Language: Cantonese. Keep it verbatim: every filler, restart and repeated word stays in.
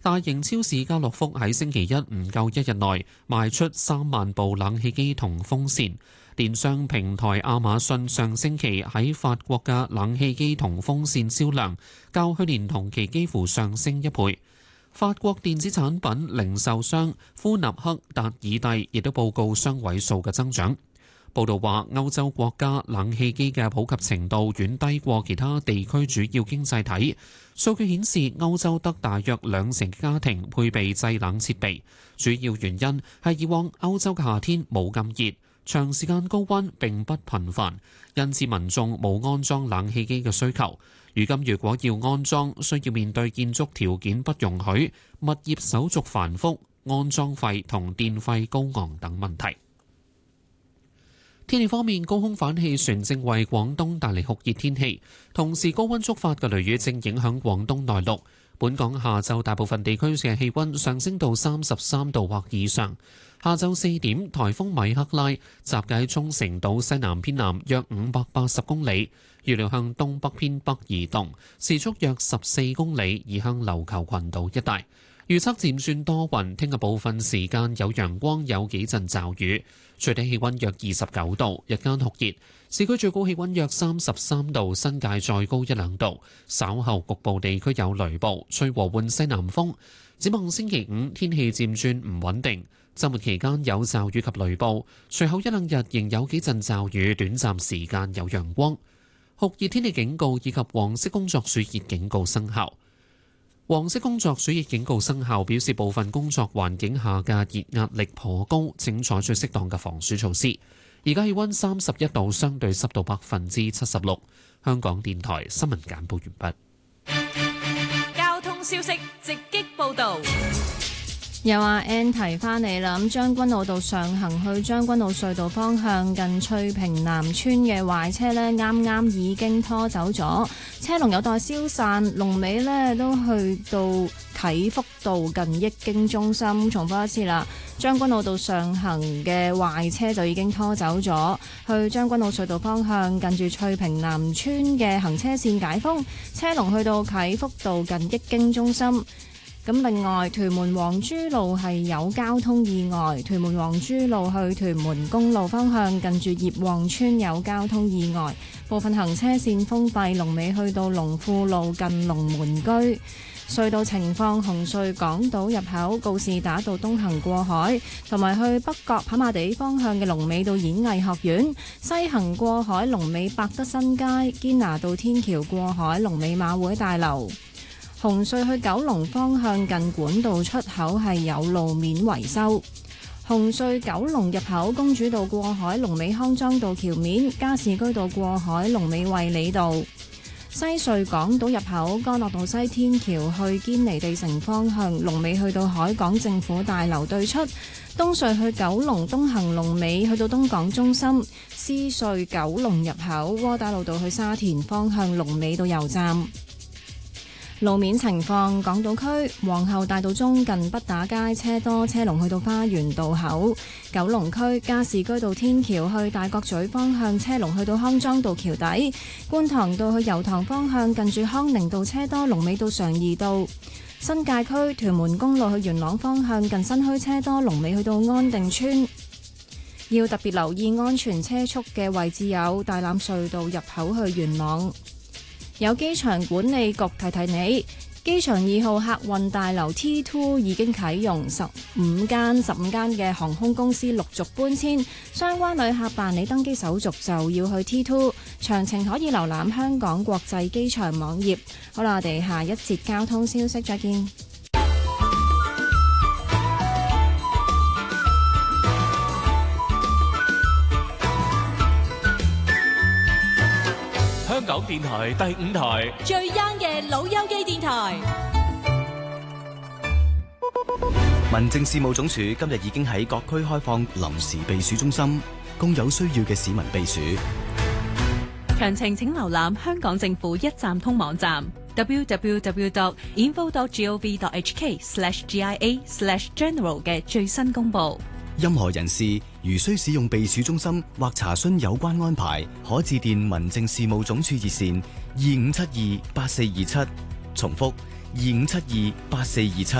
大型超市家樂福喺星期一唔夠一日內賣出三萬部冷氣機同風扇。電商平台亞馬遜上星期喺法國嘅冷氣機同風扇銷量較去年同期幾乎上升一倍。法國電子產品零售商夫納克達爾蒂亦都報告雙位數嘅增長。報道話，歐洲國家冷氣機嘅普及程度遠低過其他地區主要經濟體。數據顯示，歐洲得大約兩成家庭配備製冷設備，主要原因係以往歐洲嘅夏天冇咁熱，長時間高溫並不頻繁，因此民眾冇安裝冷氣機嘅需求。如今如果要安裝，需要面對建築條件不容許、物業手續繁複、安裝費同電費高昂等問題。天氣方面，高空反氣旋正為廣東帶嚟酷熱天氣，同時高溫觸發嘅雷雨正影響廣東內陸。本港下晝大部分地區嘅氣溫上升到三十三度或以上。下晝四點，颱風米克拉集結喺沖繩島西南偏南約五百八十公里，預料向東北偏北移動，時速約十四公里，移向琉球群島一帶。預測漸轉多雲，聽日部分時間有陽光，有幾陣驟雨。最低氣溫約二十九度，日間酷熱，市區最高氣溫約三十三度，新界再高一兩度。稍後局部地區有雷暴，吹和緩西南風。展望星期五天氣漸轉唔穩定，週末期間有驟雨及雷暴，隨後一兩日仍有幾陣驟雨，短暫時間有陽光。酷熱天氣警告以及黃色工作暑熱警告生效。黃色工作暑熱警告生效，表示部分工作環境下嘅熱壓力頗高，請採取適當嘅防暑措施。而家氣溫三十一度，相對濕度百分之七十六。香港電台新聞簡報完畢。交通消息直擊報道。 又話 Ann 提翻你啦，咁將軍澳道上行去將軍澳隧道方向近翠屏南村嘅壞車呢，啱啱已經拖走咗，車龍有待消散，龍尾呢都去到啟福道近益京中心。重複一次啦，將軍澳道上行嘅壞車就已經拖走咗，去將軍澳隧道方向近住翠屏南村嘅行車線解封，車龍去到啟福道近益京中心。咁另外，屯門黃珠路係有交通意外，屯門黃珠路去屯門公路方向近住葉旺村有交通意外，部分行車線封閉，龍尾去到龍富路近龍門居。隧道情況，紅隧港島入口告士打道東行過海，同埋去北角跑馬地方向嘅龍尾到演藝學院，西行過海龍尾百德新街，堅拿道天橋過海龍尾馬會大樓。紅隧去九龍方向近管道出口係有路面維修。紅隧九龍入口公主道過海龍尾康莊道橋面，加士居道過海龍尾衛理道。西隧港島入口干諾道西天橋去堅尼地城方向龍尾去到海港政府大樓對出。東隧去九龍東行龍尾去到東港中心。獅隧九龍入口窩打老道去沙田方向龍尾到油站。路面情況，港島區皇后大道中近畢打街車多，車龍去到花園道口；九龍區加士居道天橋去大角咀方向車龍去到康莊道橋底；觀塘道去油塘方向近住康寧道車多，龍尾到常怡道；新界區屯門公路去元朗方向近新墟車多，龍尾去到安定村。要特別留意安全車速嘅位置有大欖隧道入口去元朗。有機場管理局提提你，機場二號客運大樓 T 二 已經啟用，十五間十五間嘅航空公司陸續搬遷，相關旅客辦理登機手續就要去 T 二，詳情可以瀏覽香港國際機場網頁。好啦，我哋下一節交通消息再見。 香港電台第五台最 young 嘅老友記電台。 民政事務總署今日已經喺各區開放臨時避暑中心，供有需要嘅市民避暑。 詳情請瀏覽香港政府一站通網站 double-u double-u double-u dot info dot gov dot h k slash g i a slash general 嘅最新公佈。 任何人士如需使用避暑中心或查詢有關安排，可致電民政事務總署熱線二五七二八四二七，重複二五七二八四二七。